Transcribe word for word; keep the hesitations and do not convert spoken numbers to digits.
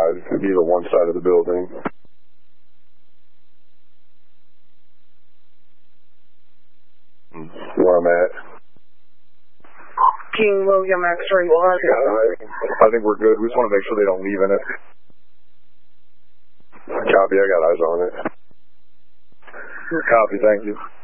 side. It'd be the one side of the building. Where I'm at. King William X-ray one. Yeah, I think we're good. We just want to make sure they don't leave in it. Copy, I got eyes on it. Copy, thank you.